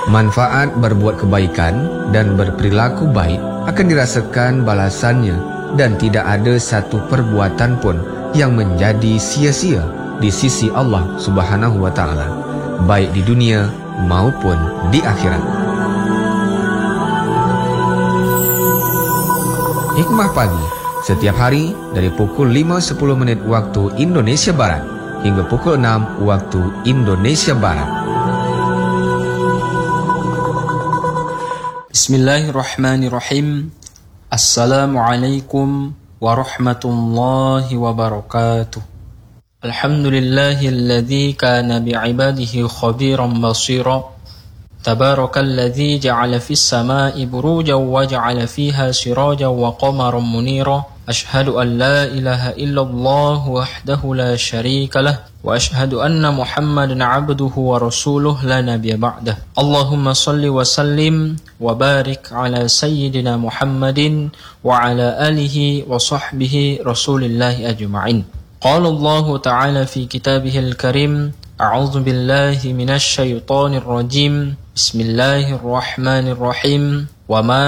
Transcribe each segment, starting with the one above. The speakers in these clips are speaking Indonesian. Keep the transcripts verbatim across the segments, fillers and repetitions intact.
Manfaat berbuat kebaikan dan berperilaku baik akan dirasakan balasannya, dan tidak ada satu perbuatan pun yang menjadi sia-sia di sisi Allah Subhanahu wa Ta'ala, baik di dunia maupun di akhirat. Hikmah pagi setiap hari dari pukul lima sepuluh menit waktu Indonesia Barat hingga pukul enam waktu Indonesia Barat. Bismillahirrahmanirrahim. Assalamualaikum warahmatullahi wabarakatuh. Alhamdulillahilladzi kana bi'ibadihi khabiran basira. Tabarakalladzi ja'ala fis sama'i burujan wa ja'ala fiha sirajan wa qamaran munira. Ashhadu an la ilaha illallah wahdahu la syarika lah wa ashhadu anna Muhammadan 'abduhu wa rasuluh la nabiyya ba'dah. Allahumma salli wa sallim wa barik ala sayyidina Muhammadin wa ala alihi wa sahbihi rasulillahi ajma'in. Qala Allah ta'ala fi kitabihil karim, a'udzu billahi minasy syaithanir rajim. Bismillahirrahmanirrahim. Wa ma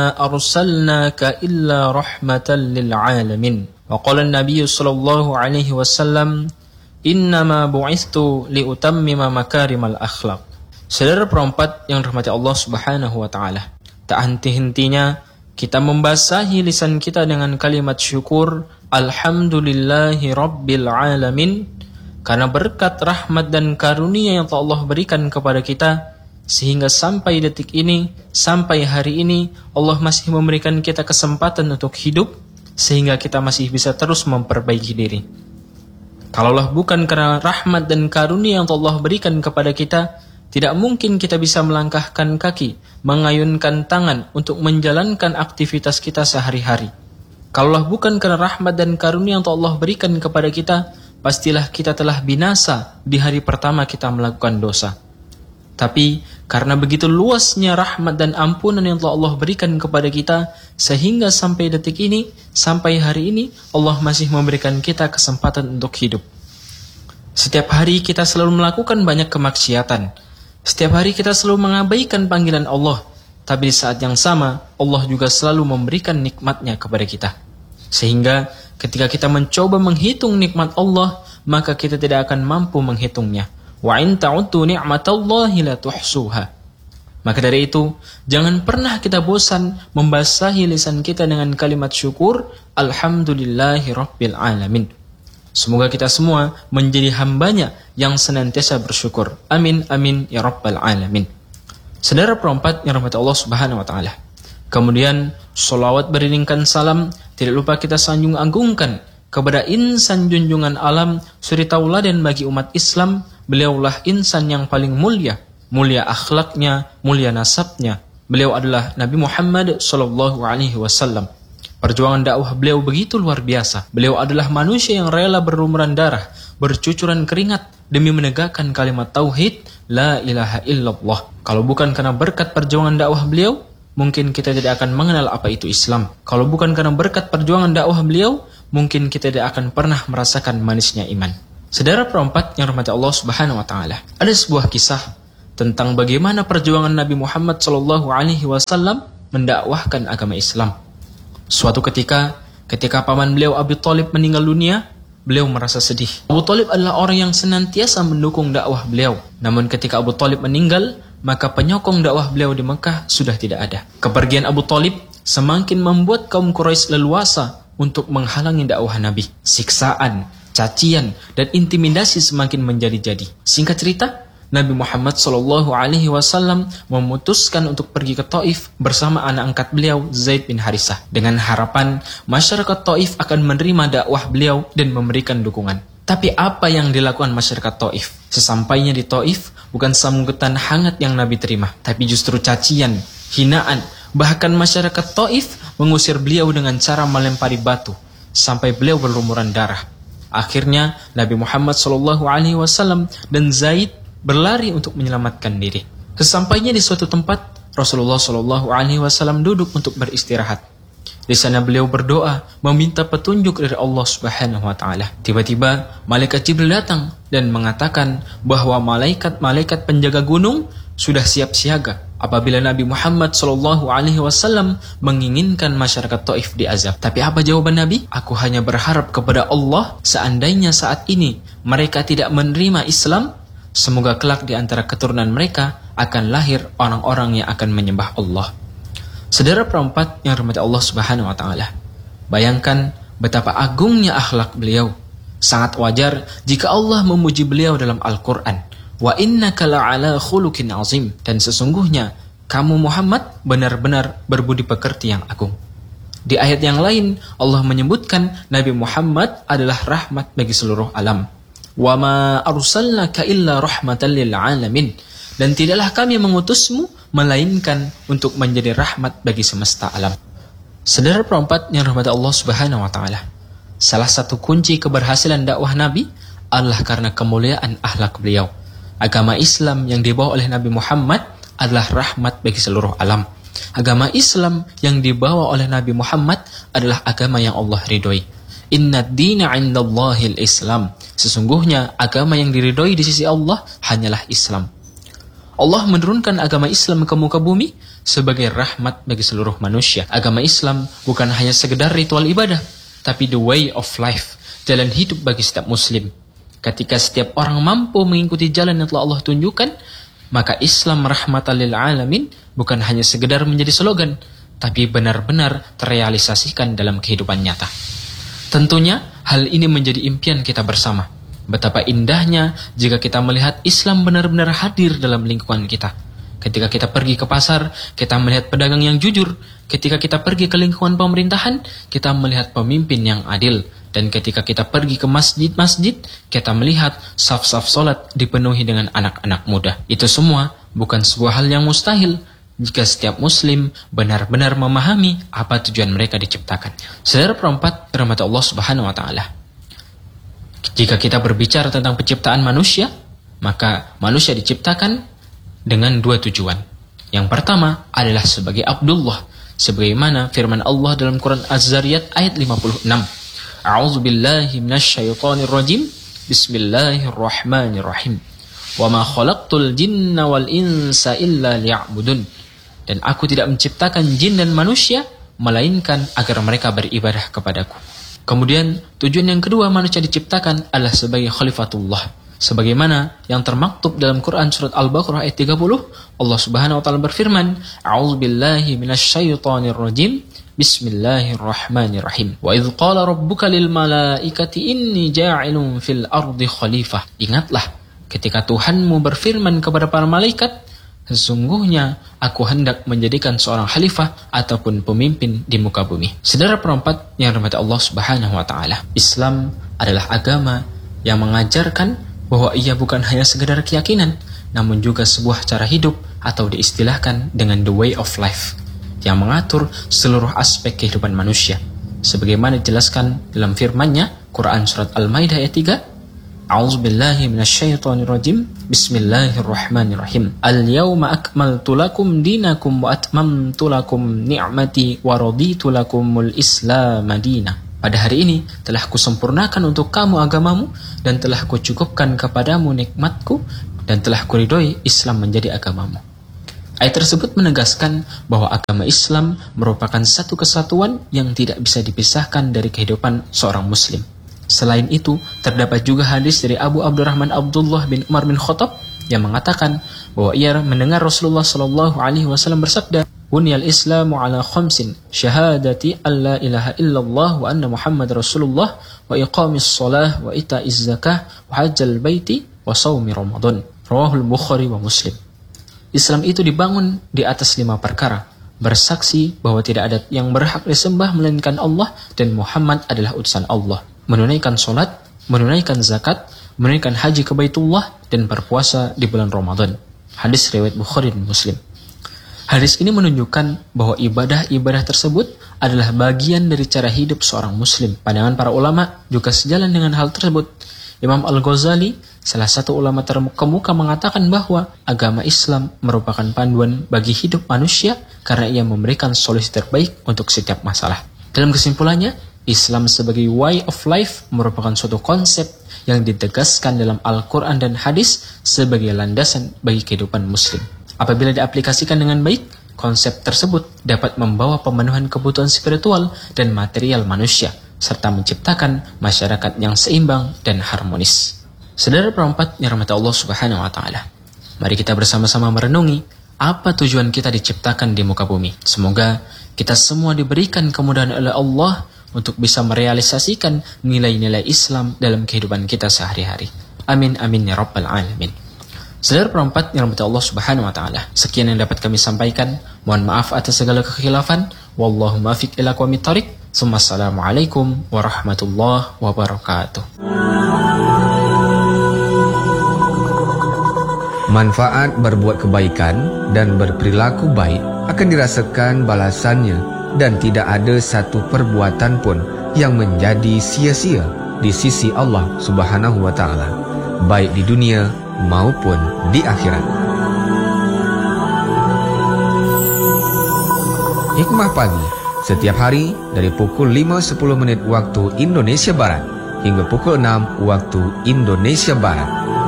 arsalnaka illa rahmatan lil alamin. Wa qala an-nabiy sallallahu alaihi wasallam, innama bu'istu li utammima makarimal akhlaq. Saudara perempat yang dirahmati Allah Subhanahu wa taala, tak henti-hentinya kita membasahi lisan kita dengan kalimat syukur, alhamdulillahi rabbil alamin, karena berkat rahmat dan karunia yang Allah berikan kepada kita, sehingga sampai detik ini, sampai hari ini, Allah masih memberikan kita kesempatan untuk hidup, sehingga kita masih bisa terus memperbaiki diri. Kalaulah bukan karena rahmat dan karunia yang Allah berikan kepada kita, tidak mungkin kita bisa melangkahkan kaki, mengayunkan tangan untuk menjalankan aktivitas kita sehari-hari. Kalaulah bukan karena rahmat dan karunia yang Allah berikan kepada kita, pastilah kita telah binasa di hari pertama kita melakukan dosa. Tapi karena begitu luasnya rahmat dan ampunan yang telah Allah berikan kepada kita, sehingga sampai detik ini, sampai hari ini, Allah masih memberikan kita kesempatan untuk hidup. Setiap hari kita selalu melakukan banyak kemaksiatan. Setiap hari kita selalu mengabaikan panggilan Allah. Tapi di saat yang sama, Allah juga selalu memberikan nikmatnya kepada kita. Sehingga ketika kita mencoba menghitung nikmat Allah, maka kita tidak akan mampu menghitungnya. Wa in ta'uddu ni'matallahi la tuhsuha. Maka dari itu, jangan pernah kita bosan membasahi lisan kita dengan kalimat syukur, alhamdulillahi rabbil alamin. Semoga kita semua menjadi hambanya yang senantiasa bersyukur. Amin, amin, ya rabbal alamin. Saudara perempat yang rahmat Allah Subhanahu wa ta'ala, kemudian sholawat beriringkan salam, tidak lupa kita sanjung agungkan kepada insan junjungan alam, suri tauladan bagi umat Islam. Beliaulah insan yang paling mulia, mulia akhlaknya, mulia nasabnya. Beliau adalah Nabi Muhammad sallallahu alaihi wasallam. Perjuangan dakwah beliau begitu luar biasa. Beliau adalah manusia yang rela berlumuran darah, bercucuran keringat demi menegakkan kalimat tauhid, la ilaha illallah. Kalau bukan karena berkat perjuangan dakwah beliau, mungkin kita tidak akan mengenal apa itu Islam. Kalau bukan karena berkat perjuangan dakwah beliau, mungkin kita tidak akan pernah merasakan manisnya iman. Saudara perempat yang rahmati Allah Subhanahu wa taala, ada sebuah kisah tentang bagaimana perjuangan Nabi Muhammad sallallahu alaihi wasallam mendakwahkan agama Islam. Suatu ketika, ketika paman beliau Abu Thalib meninggal dunia, beliau merasa sedih. Abu Thalib adalah orang yang senantiasa mendukung dakwah beliau. Namun ketika Abu Thalib meninggal, maka penyokong dakwah beliau di Mekah sudah tidak ada. Kepergian Abu Thalib semakin membuat kaum Quraisy leluasa untuk menghalangi dakwah Nabi. Siksaan, cacian, dan intimidasi semakin menjadi-jadi. Singkat cerita, Nabi Muhammad shallallahu alaihi wasallam memutuskan untuk pergi ke Taif bersama anak angkat beliau, Zaid bin Harisah, dengan harapan masyarakat Taif akan menerima dakwah beliau dan memberikan dukungan. Tapi apa yang dilakukan masyarakat Taif? Sesampainya di Taif, bukan sambutan hangat yang Nabi terima, tapi justru cacian, hinaan. Bahkan masyarakat Taif mengusir beliau dengan cara melempari batu sampai beliau berlumuran darah. Akhirnya Nabi Muhammad shallallahu alaihi wasallam dan Zaid berlari untuk menyelamatkan diri. Sesampainya di suatu tempat, Rasulullah shallallahu alaihi wasallam duduk untuk beristirahat. Di sana beliau berdoa, meminta petunjuk dari Allah Subhanahu wa taala. Tiba-tiba malaikat Jibril datang dan mengatakan bahwa malaikat-malaikat penjaga gunung sudah siap siaga apabila Nabi Muhammad shallallahu alaihi wasallam menginginkan masyarakat Taif diazab. Tapi apa jawaban Nabi? Aku hanya berharap kepada Allah, seandainya saat ini mereka tidak menerima Islam, semoga kelak di antara keturunan mereka akan lahir orang-orang yang akan menyembah Allah. Saudara perempat yang dirahmati Allah Subhanahu wa taala, bayangkan betapa agungnya akhlak beliau. Sangat wajar jika Allah memuji beliau dalam Al-Qur'an. Wa innaka la'ala khuluqin azim, dan sesungguhnya kamu Muhammad benar-benar berbudi pekerti yang agung. Di ayat yang lain Allah menyebutkan Nabi Muhammad adalah rahmat bagi seluruh alam. Wa ma arsalnaka illa rahmatan lil alamin, dan tidaklah kami mengutusmu melainkan untuk menjadi rahmat bagi semesta alam. Saudara perempat yang dirahmati Allah Subhanahu wa taala, salah satu kunci keberhasilan dakwah Nabi adalah karena kemuliaan akhlak beliau. Agama Islam yang dibawa oleh Nabi Muhammad adalah rahmat bagi seluruh alam. Agama Islam yang dibawa oleh Nabi Muhammad adalah agama yang Allah ridhoi. Inna ad-dina 'indallahil Islam. Sesungguhnya agama yang diridhoi di sisi Allah hanyalah Islam. Allah menurunkan agama Islam ke muka bumi sebagai rahmat bagi seluruh manusia. Agama Islam bukan hanya sekedar ritual ibadah, tapi the way of life, jalan hidup bagi setiap muslim. Ketika setiap orang mampu mengikuti jalan yang telah Allah tunjukkan, maka Islam rahmatan lil alamin bukan hanya sekedar menjadi slogan, tapi benar-benar terrealisasikan dalam kehidupan nyata. Tentunya hal ini menjadi impian kita bersama. Betapa indahnya jika kita melihat Islam benar-benar hadir dalam lingkungan kita. Ketika kita pergi ke pasar, kita melihat pedagang yang jujur. Ketika kita pergi ke lingkungan pemerintahan, kita melihat pemimpin yang adil. Dan ketika kita pergi ke masjid-masjid, kita melihat saf-saf salat dipenuhi dengan anak-anak muda. Itu semua bukan sebuah hal yang mustahil jika setiap muslim benar-benar memahami apa tujuan mereka diciptakan. Saudara perempat, rahmat Allah Subhanahu wa taala. Jika kita berbicara tentang penciptaan manusia, maka manusia diciptakan dengan dua tujuan. Yang pertama adalah sebagai Abdullah, sebagaimana firman Allah dalam Quran Az-Zariyat ayat lima puluh enam. A'udzu billahi minasyaitonir rajim. Bismillahirrahmanirrahim. Wa ma khalaqtul jinna wal insa illa liya'budun. Dan aku tidak menciptakan jin dan manusia melainkan agar mereka beribadah kepadaku. Kemudian tujuan yang kedua manusia diciptakan adalah sebagai khalifatullah. Sebagaimana yang termaktub dalam Quran surat Al-Baqarah ayat tiga puluh, Allah Subhanahu wa taala berfirman, A'udzu billahi minasyaitonir rajim. Bismillahirrahmanirrahim. Wa idz qala rabbuka lil malaikati inni ja'ilun fil ardi khalifah. Ingatlah ketika Tuhanmu berfirman kepada para malaikat, sesungguhnya aku hendak menjadikan seorang khalifah ataupun pemimpin di muka bumi. Saudara perempat yang dirahmati Allah Subhanahu wa taala, Islam adalah agama yang mengajarkan bahwa ia bukan hanya sekedar keyakinan, namun juga sebuah cara hidup atau diistilahkan dengan the way of life, yang mengatur seluruh aspek kehidupan manusia. Sebagaimana dijelaskan dalam firman-Nya, Quran surat Al-Maidah ayat tiga, A'udzu billahi minasyaitonir rajim. Bismillahirrahmanirrahim. Al-yawma akmaltu lakum dinakum wa atmamtu lakum ni'mati wa raditu lakumul Islam madina. Pada hari ini telah kusempurnakan untuk kamu agamamu dan telah kucukupkan kepadamu nikmatku dan telah kuridhoi Islam menjadi agamamu. Ayat tersebut menegaskan bahwa agama Islam merupakan satu kesatuan yang tidak bisa dipisahkan dari kehidupan seorang muslim. Selain itu, terdapat juga hadis dari Abu Abdurrahman Abdullah bin Umar bin Khattab yang mengatakan bahwa ia mendengar Rasulullah shallallahu alaihi wasallam bersabda, "Bunyal Islamu ala khamsin, syahadati alla ilaha illallah wa anna Muhammad Rasulullah wa iqamis shalah wa ita'iz zakah wa hajjal baiti wa shaumi Ramadan." Rawahul Bukhari wa Muslim. Islam itu dibangun di atas lima perkara. Bersaksi bahwa tidak ada yang berhak disembah melainkan Allah dan Muhammad adalah utusan Allah. Menunaikan sholat, menunaikan zakat, menunaikan haji ke Baitullah, dan berpuasa di bulan Ramadan. Hadis riwayat Bukhari dan Muslim. Hadis ini menunjukkan bahwa ibadah-ibadah tersebut adalah bagian dari cara hidup seorang muslim. Pandangan para ulama juga sejalan dengan hal tersebut. Imam Al-Ghazali, salah satu ulama terkemuka, mengatakan bahwa agama Islam merupakan panduan bagi hidup manusia karena ia memberikan solusi terbaik untuk setiap masalah. Dalam kesimpulannya, Islam sebagai way of life merupakan suatu konsep yang ditegaskan dalam Al-Quran dan hadis sebagai landasan bagi kehidupan muslim. Apabila diaplikasikan dengan baik, konsep tersebut dapat membawa pemenuhan kebutuhan spiritual dan material manusia, serta menciptakan masyarakat yang seimbang dan harmonis. Saudara perempat yang rahmati Allah Subhanahu wa Ta'ala, mari kita bersama-sama merenungi apa tujuan kita diciptakan di muka bumi. Semoga kita semua diberikan kemudahan oleh Allah untuk bisa merealisasikan nilai-nilai Islam dalam kehidupan kita sehari-hari. Amin amin ya rabbal alamin. Saudara perempat yang rahmati Allah Subhanahu wa Ta'ala, sekian yang dapat kami sampaikan. Mohon maaf atas segala kekhilafan. Wallahu muwaffiq ila aqwamit thoriq. Assalamualaikum warahmatullahi wabarakatuh. Manfaat berbuat kebaikan dan berperilaku baik akan dirasakan balasannya, dan tidak ada satu perbuatan pun yang menjadi sia-sia di sisi Allah Subhanahu wa Ta'ala, baik di dunia maupun di akhirat. Hikmah pagi setiap hari dari pukul lima sepuluh menit waktu Indonesia Barat hingga pukul enam waktu Indonesia Barat.